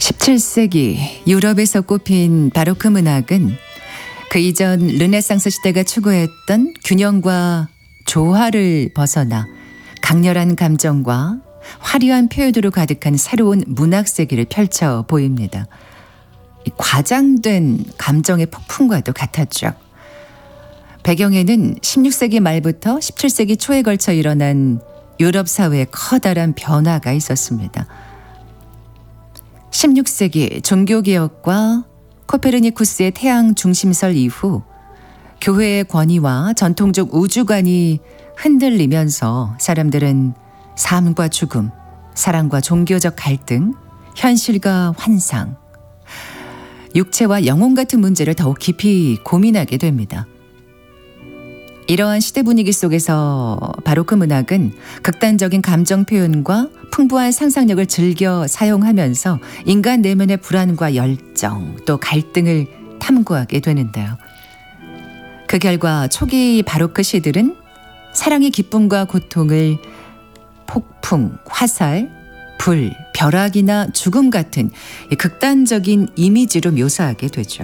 17세기 유럽에서 꼽힌 바로크 문학은 그 이전 르네상스 시대가 추구했던 균형과 조화를 벗어나 강렬한 감정과 화려한 표현으로 가득한 새로운 문학 세계를 펼쳐 보입니다. 과장된 감정의 폭풍과도 같았죠. 배경에는 16세기 말부터 17세기 초에 걸쳐 일어난 유럽 사회의 커다란 변화가 있었습니다. 16세기 종교개혁과 코페르니쿠스의 태양 중심설 이후 교회의 권위와 전통적 우주관이 흔들리면서 사람들은 삶과 죽음, 사랑과 종교적 갈등, 현실과 환상, 육체와 영혼 같은 문제를 더욱 깊이 고민하게 됩니다. 이러한 시대 분위기 속에서 바로크 문학은 극단적인 감정 표현과 풍부한 상상력을 즐겨 사용하면서 인간 내면의 불안과 열정 또 갈등을 탐구하게 되는데요. 그 결과 초기 바로크 시들은 사랑의 기쁨과 고통을 폭풍, 화살, 불, 벼락이나 죽음 같은 극단적인 이미지로 묘사하게 되죠.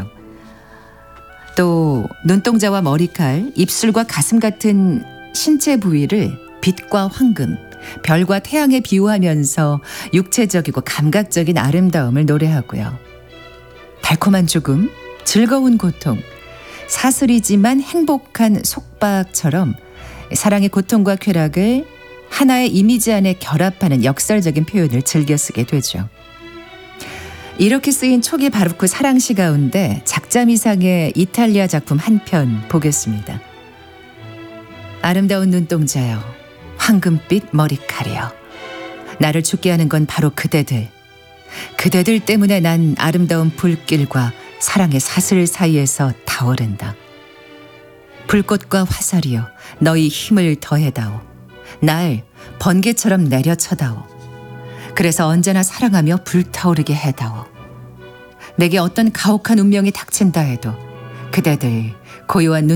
또 눈동자와 머리칼, 입술과 가슴 같은 신체 부위를 빛과 황금, 별과 태양에 비유하면서 육체적이고 감각적인 아름다움을 노래하고요. 달콤한 죽음, 즐거운 고통, 사슬이지만 행복한 속박처럼 사랑의 고통과 쾌락을 하나의 이미지 안에 결합하는 역설적인 표현을 즐겨 쓰게 되죠. 이렇게 쓰인 초기 바로크 사랑시 가운데 작자미상의 이탈리아 작품 한 편 보겠습니다. 아름다운 눈동자여, 황금빛 머리칼이여, 나를 죽게 하는 건 바로 그대들. 그대들 때문에 난 아름다운 불길과 사랑의 사슬 사이에서 타오른다. 불꽃과 화살이여, 너희 힘을 더해다오. 날 번개처럼 내려쳐다오. 그래서 언제나 사랑하며 불타오르게 해다오. 내게 어떤 가혹한 운명이 닥친다 해도 그대들 고요한